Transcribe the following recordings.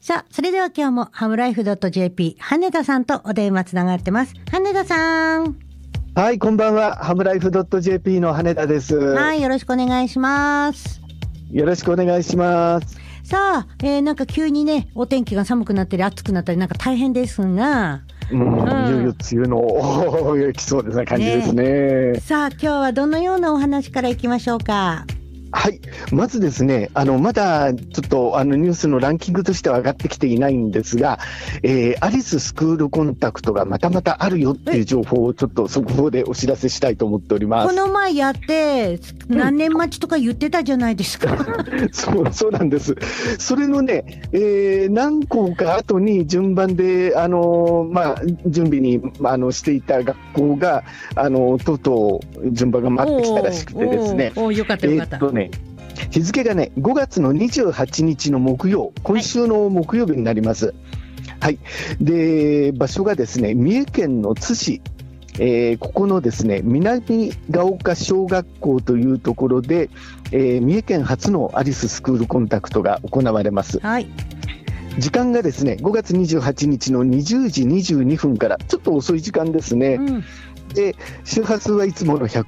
さあ、それでは今日もハムライフ .jp 羽田さんとお電話つながってます。羽田さん。 はい、こんばんは。ハムライフ .jp の羽田です。 はい、よろしくお願いします。 よろしくお願いします。 さあ、なんか急にね、お天気が寒くなったり暑くなったりなんか大変ですが、 いよいよ梅雨の来そうですね、感じですね。 さあ、今日はどのようなお話からいきましょうか。 はい、まずですね、まだちょっとニュースのランキングとしては上がってきていないんですが、アリススクールコンタクトがまたあるよっていう情報をちょっと速報でお知らせしたいと思っております。 この前やって何年待ちとか言ってたじゃないですか。 そうなんです。それのね、何校か後に順番で準備にしていた学校がとうとう順番が待ってきたらしくてですね。 よかったよかった。 日付がね5月の28日の木曜、今週の木曜日になります。はい、で場所がですね三重県の津市、ここのですね南ヶ丘小学校というところで、三重県初のアリススクールコンタクトが行われます。はい、時間がですね5月28日の20時22分からちょっと遅い時間ですね。で周波数はいつもの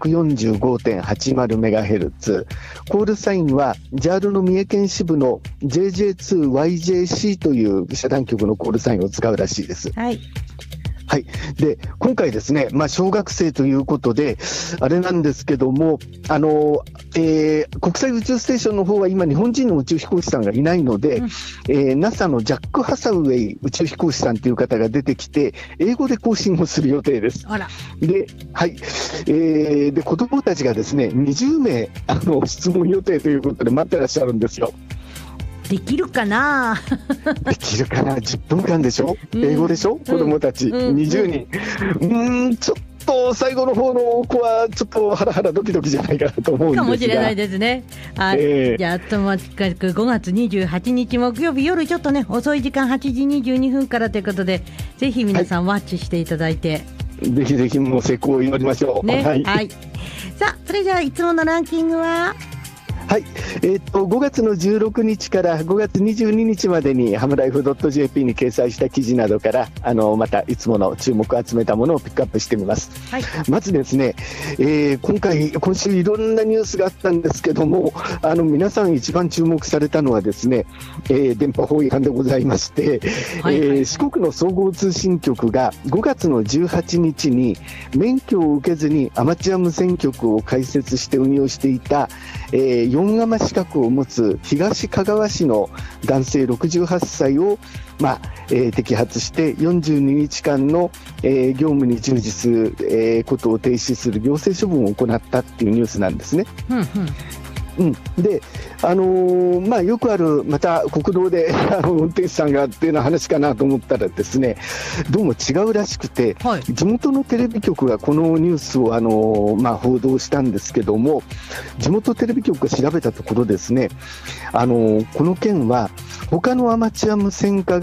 145.80MHz、 コールサインは JAL の三重県支部の JJ2YJC という遮断局のコールサインを使うらしいです。はいはい、で今回ですね、小学生ということであれなんですけども、国際宇宙ステーションの方は今日本人の宇宙飛行士さんがいないので、NASA のジャック・ハサウェイ宇宙飛行士さんという方が出てきて英語で更新をする予定です。で、はい、で子どもたちがですね20名質問予定ということで待ってらっしゃるんですよ。 できるかな 10分間でしょ、英語でしょ、子供たち、20人、ちょっと最後の方の子はちょっとハラハラドキドキじゃないかなと思うんですが、 かもしれないですね。じゃあともかく5月28日木曜日夜ちょっとね遅い時間8時22分からということで、ぜひ皆さんワッチしていただいて、 ぜひぜひもう成功を祈りましょう。 ね、はい、さあそれじゃあいつものランキングははい、5月の16日から5月22日までにハムライフ .jp に掲載した記事などからまたいつもの注目を集めたものをピックアップしてみます。はい、まずですね、今週いろんなニュースがあったんですけども、皆さん一番注目されたのはですね、電波法違反でございまして、四国の総合通信局が5月の18日に免許を受けずにアマチュア無線局を開設して運用していた、4ガマ資格を持つ東かがわ市の男性68歳を、摘発して42日間の、業務に従事する、ことを停止する行政処分を行ったっていうニュースなんですね。でよくあるまた国道で運転手さんがっていうような話かなと思ったらですね、どうも違うらしくて、地元のテレビ局がこのニュースを報道したんですけども、地元テレビ局が調べたところですね、この件は他のアマチュア無線化が